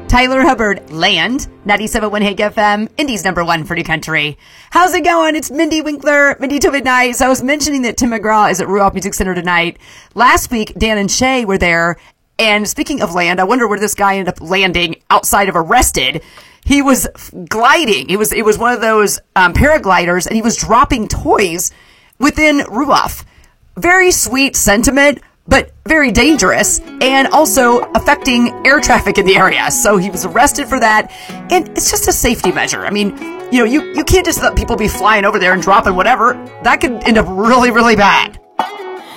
Tyler Hubbard, Land, 97.1 Hig FM, Indy's #1 for New Country. How's it going? It's Mindy Winkler, Mindy to Midnight. So I was mentioning that Tim McGraw is at Ruoff Music Center tonight. Last week, Dan and Shay were there. And speaking of land, I wonder where this guy ended up landing outside of Arrested. He was gliding. It was one of those paragliders, and he was dropping toys within Ruoff. Very sweet sentiment, but very dangerous, and also affecting air traffic in the area. So he was arrested for that, and it's just a safety measure. I mean, you can't just let people be flying over there and dropping whatever. That could end up really, really bad.